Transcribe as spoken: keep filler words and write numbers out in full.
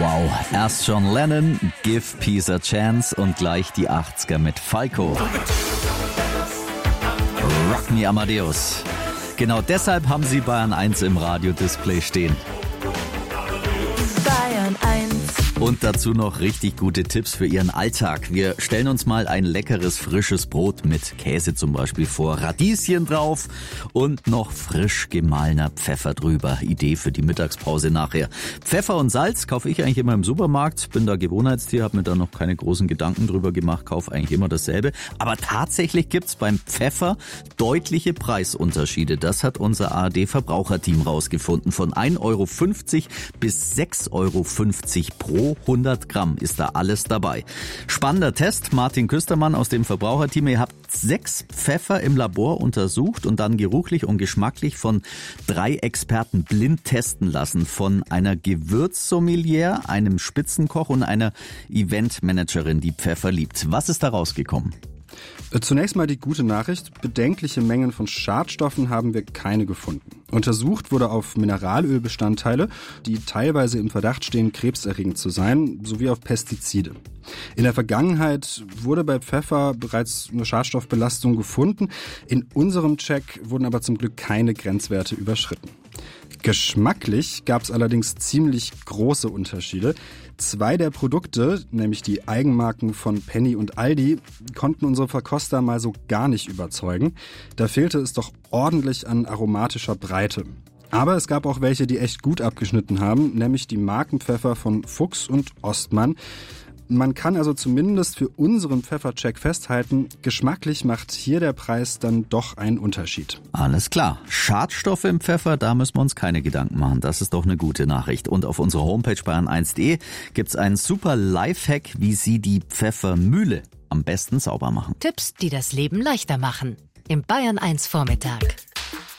Wow, erst John Lennon, Give Peace a Chance und gleich die achtziger mit Falco. Rock Me Amadeus. Genau deshalb haben Sie Bayern eins im Radiodisplay stehen. Bayern eins. Und dazu noch richtig gute Tipps für Ihren Alltag. Wir stellen uns mal ein leckeres, frisches Brot mit Käse zum Beispiel vor, Radieschen drauf und noch frisch gemahlener Pfeffer drüber. Idee für die Mittagspause nachher. Pfeffer und Salz kaufe ich eigentlich immer im Supermarkt. Bin da Gewohnheitstier, habe mir da noch keine großen Gedanken drüber gemacht, kaufe eigentlich immer dasselbe. Aber tatsächlich gibt's beim Pfeffer deutliche Preisunterschiede. Das hat unser A R D-Verbraucherteam rausgefunden. Von ein Euro fünfzig bis sechs Euro fünfzig pro hundert Gramm ist da alles dabei. Spannender Test. Martin Küstermann aus dem Verbraucherteam. Ihr habt sechs Pfeffer im Labor untersucht und dann geruchlich und geschmacklich von drei Experten blind testen lassen. Von einer Gewürzsommelier, einem Spitzenkoch und einer Eventmanagerin, die Pfeffer liebt. Was ist da rausgekommen? Zunächst mal die gute Nachricht. Bedenkliche Mengen von Schadstoffen haben wir keine gefunden. Untersucht wurde auf Mineralölbestandteile, die teilweise im Verdacht stehen, krebserregend zu sein, sowie auf Pestizide. In der Vergangenheit wurde bei Pfeffer bereits eine Schadstoffbelastung gefunden. In unserem Check wurden aber zum Glück keine Grenzwerte überschritten. Geschmacklich gab es allerdings ziemlich große Unterschiede. Zwei der Produkte, nämlich die Eigenmarken von Penny und Aldi, konnten unsere Verkoster mal so gar nicht überzeugen. Da fehlte es doch ordentlich an aromatischer Breite. Aber es gab auch welche, die echt gut abgeschnitten haben, nämlich die Markenpfeffer von Fuchs und Ostmann. Man kann also zumindest für unseren Pfeffercheck festhalten, geschmacklich macht hier der Preis dann doch einen Unterschied. Alles klar. Schadstoffe im Pfeffer, da müssen wir uns keine Gedanken machen. Das ist doch eine gute Nachricht. Und auf unserer Homepage bayern eins punkt de gibt's einen super Lifehack, wie Sie die Pfeffermühle am besten sauber machen. Tipps, die das Leben leichter machen. Im Bayern eins Vormittag.